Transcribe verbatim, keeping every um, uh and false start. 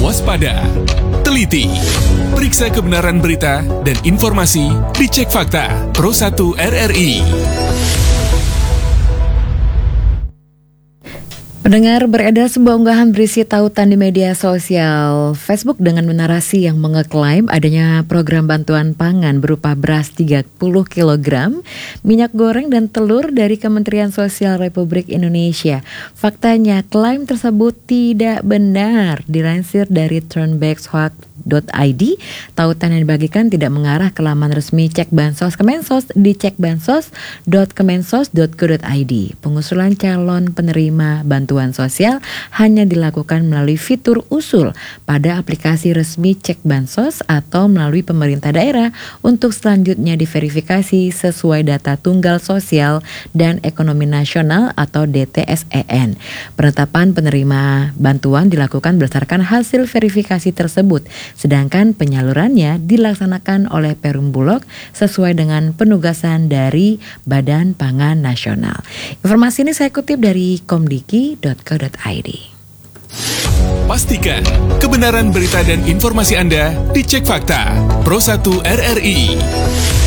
waspada, teliti, periksa kebenaran berita dan informasi di Cek Fakta Pro satu R R I. Pendengar, beredar sebuah unggahan berisi tautan di media sosial Facebook dengan narasi yang mengeklaim adanya program bantuan pangan berupa beras tiga puluh kilogram, minyak goreng dan telur dari Kementerian Sosial Republik Indonesia. Faktanya, klaim tersebut tidak benar. Dilansir dari turnbackshoax dot i d, tautan yang dibagikan tidak mengarah ke laman resmi Cek Bansos Kemensos di cekbansos dot kemensos dot go dot i d. Pengusulan calon penerima bantuan sosial hanya dilakukan melalui fitur usul pada aplikasi resmi Cek Bansos atau melalui pemerintah daerah untuk selanjutnya diverifikasi sesuai data tunggal sosial dan ekonomi nasional atau D T S E N. Penetapan penerima bantuan dilakukan berdasarkan hasil verifikasi tersebut, sedangkan penyalurannya dilaksanakan oleh Perum Bulog sesuai dengan penugasan dari Badan Pangan Nasional. Informasi ini saya kutip dari komdiki dot co dot i d. Pastikan kebenaran berita dan informasi Anda di Cek Fakta Pro satu R R I.